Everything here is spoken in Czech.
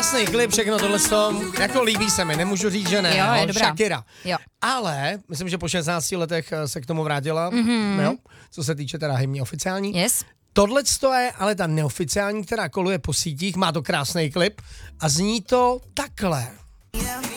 krásný klip, všechno tohle jako líbí se mi, nemůžu říct, že ne. Jo, je dobrá. Shakira. Jo. Ale myslím, že po 16 letech se k tomu vrátila, jo, co se týče teda hymny oficiální. Yes. Tohle je ale ta neoficiální, která koluje po sítích, má to krásný klip a zní to takhle.